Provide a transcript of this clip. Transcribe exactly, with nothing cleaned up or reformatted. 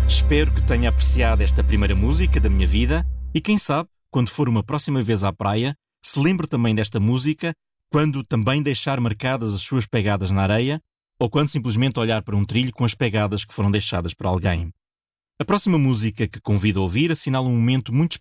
Espero que tenha apreciado esta primeira música da minha vida e quem sabe, quando for uma próxima vez à praia, se lembre também desta música quando também deixar marcadas as suas pegadas na areia ou quando simplesmente olhar para um trilho com as pegadas que foram deixadas por alguém. A próxima música que convido a ouvir assinala um momento muito